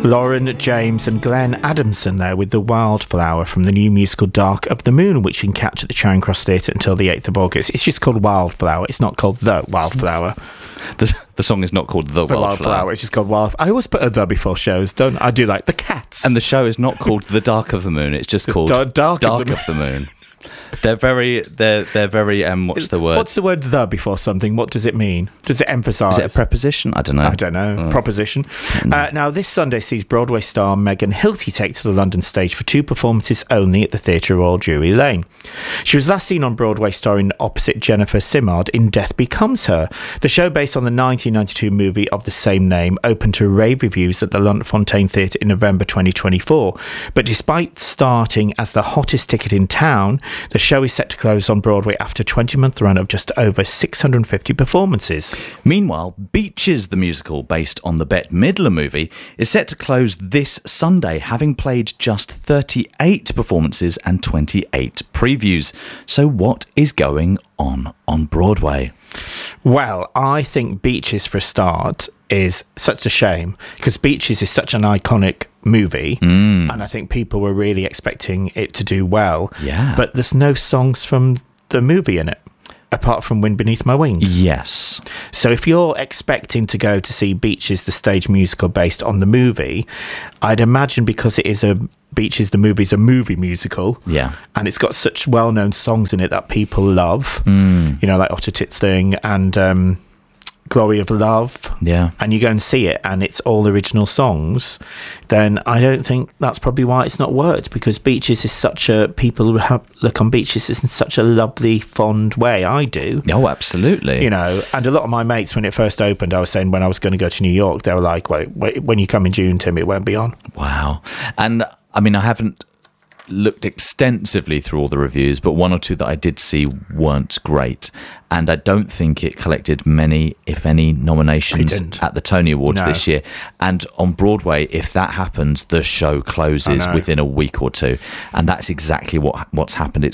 Lauren James and Glenn Adamson there with The Wildflower from the new musical Dark of the Moon, which you can catch at the Charing Cross Theatre until the 8th of August. It's just called Wildflower. It's not called The Wildflower. The song is not called The Wildflower. It's just called Wildflower. I always put a the before shows, don't I? Do like The Cats. And the show is not called The Dark of the Moon. It's just called Dark of the Moon. They're very what's the word? What's the word the before something? What does it mean? Does it emphasise? Is it a preposition? I don't know. Proposition. Now, this Sunday sees Broadway star Megan Hilty take to the London stage for 2 performances only at the Theatre Royal Drury Lane. She was last seen on Broadway starring opposite Jennifer Simard in Death Becomes Her. The show, based on the 1992 movie of the same name, opened to rave reviews at the Luntfontein Theatre in November 2024. But despite starting as the hottest ticket in town, the show is set to close on Broadway after a 20-month run of just over 650 performances. Meanwhile, Beaches, the musical based on the Bette Midler movie, is set to close this Sunday, having played just 38 performances and 28 previews. So what is going on Broadway? Well, I think Beaches, for a start, is such a shame, because Beaches is such an iconic movie, and I think people were really expecting it to do well. Yeah. But there's no songs from the movie in it, apart from Wind Beneath My Wings. Yes. So if you're expecting to go to see Beaches, the stage musical based on the movie, I'd imagine because it is Beaches, the movie, is a movie musical. Yeah. And it's got such well-known songs in it that people love. You know, like Otter Tits Thing and Glory of Love. Yeah. And you go and see it and it's all original songs, then I don't think that's probably why it's not worked, because Beaches is such a... People look on Beaches in such a lovely, fond way. I do. Oh, absolutely. You know, and a lot of my mates, when it first opened, I was saying when I was going to go to New York, they were like, wait, when you come in June, Tim, it won't be on. Wow. And I mean, I haven't looked extensively through all the reviews, but one or two that I did see weren't great, and I don't think it collected many, if any, nominations at the Tony Awards this year. And on Broadway, if that happens, the show closes within a week or two, and that's exactly what's happened.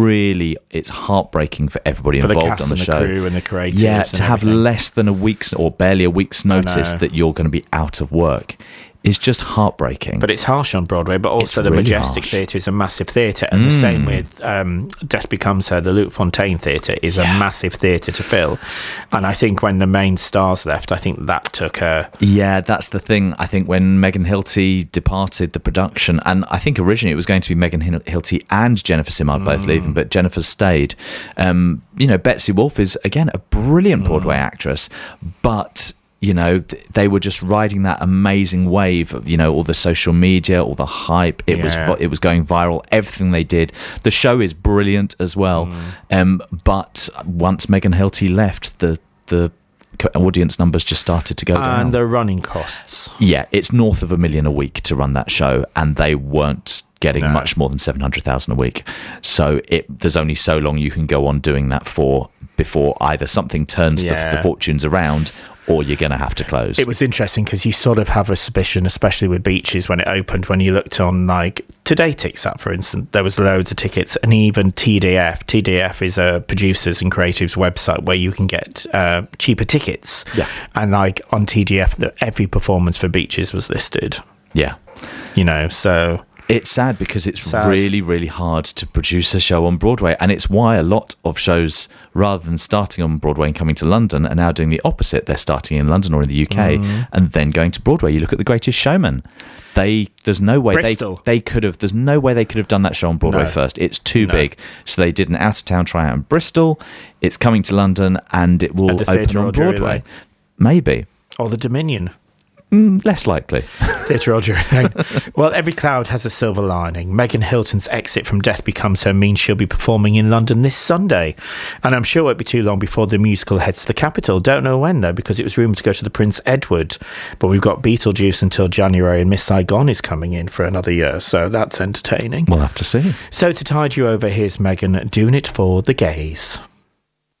It's heartbreaking for everybody involved on the show, the crew and the creatives. Yeah, to have less than a week's or barely a week's notice that you're going to be out of work is just heartbreaking. But it's harsh on Broadway, but also the really Majestic Theatre is a massive theatre, and the same with Death Becomes Her, the Luntfontein Theatre is a massive theatre to fill. And I think when the main stars left, I think that took a... Yeah, that's the thing. I think when Megan Hilty departed the production, and I think originally it was going to be Megan Hilty and Jennifer Simard both leaving, but Jennifer stayed. You know, Betsy Wolfe is, again, a brilliant Broadway actress, but... You know, they were just riding that amazing wave of, you know, all the social media, all the hype. It was going viral. Everything they did. The show is brilliant as well. But once Megan Hilty left, the audience numbers just started to go down. And the running costs. Yeah, it's north of $1 million a week to run that show, and they weren't getting much more than 700,000 a week. So there's only so long you can go on doing that for before either something turns the fortunes around, or you're going to have to close. It was interesting because you sort of have a suspicion, especially with Beaches, when it opened, when you looked on, like, Today Takes That, for instance, there was loads of tickets, and even TDF. TDF is a producers and creatives website where you can get cheaper tickets. Yeah. And, like, on TDF, every performance for Beaches was listed. Yeah. You know, so... It's sad because it's really, really hard to produce a show on Broadway, and it's why a lot of shows, rather than starting on Broadway and coming to London, are now doing the opposite. They're starting in London or in the UK and then going to Broadway. You look at The Greatest Showman. There's no way they could have done that show on Broadway first. It's too big. So they did an out-of-town tryout in Bristol. It's coming to London, and it will open on Broadway. Maybe. Or the Dominion. Less likely. Theatre Royal Drury Lane. Well, every cloud has a silver lining. Megan Hilton's exit from Death Becomes Her means she'll be performing in London this Sunday. And I'm sure it won't be too long before the musical heads to the capital. Don't know when, though, because it was rumoured to go to the Prince Edward. But we've got Beetlejuice until January, and Miss Saigon is coming in for another year. So that's entertaining. We'll have to see. So to tide you over, here's Megan doing it for the gays.